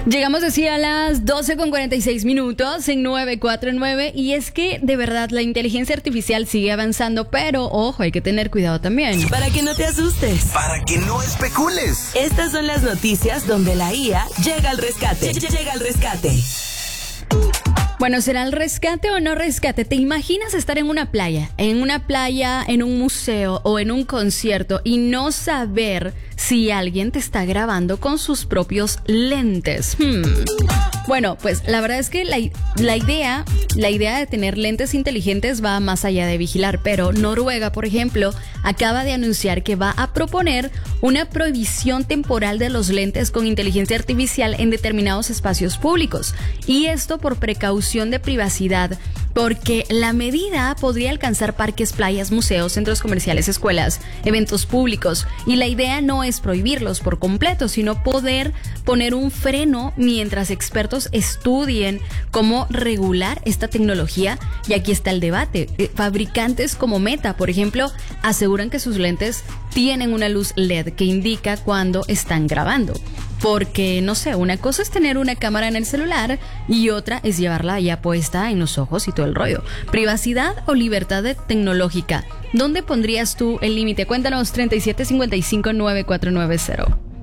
Llegamos así a las 12:46 en 949 y es que de verdad la inteligencia artificial sigue avanzando, pero ojo, hay que tener cuidado también. Para que no te asustes. Para que no especules. Estas son las noticias donde la IA llega al rescate. Llega al rescate. Bueno, ¿será el rescate o no rescate? ¿Te imaginas estar en una playa, en un museo o en un concierto y no saber si alguien te está grabando con sus propios lentes? Bueno, pues la verdad es que la idea de tener lentes inteligentes va más allá de vigilar, pero Noruega, por ejemplo, acaba de anunciar que va a proponer una prohibición temporal de los lentes con inteligencia artificial en determinados espacios públicos. Y esto por precaución de privacidad, porque la medida podría alcanzar parques, playas, museos, centros comerciales, escuelas, eventos públicos. Y la idea no es prohibirlos por completo, sino poder poner un freno mientras expertos estudien cómo regular esta tecnología. Y aquí está el debate. Fabricantes como Meta, por ejemplo, aseguran que sus lentes tienen una luz LED que indica cuando están grabando. Porque, no sé, una cosa es tener una cámara en el celular y otra es llevarla ya puesta en los ojos y todo el rollo. ¿Privacidad o libertad tecnológica? ¿Dónde pondrías tú el límite? Cuéntanos, 3755-9490.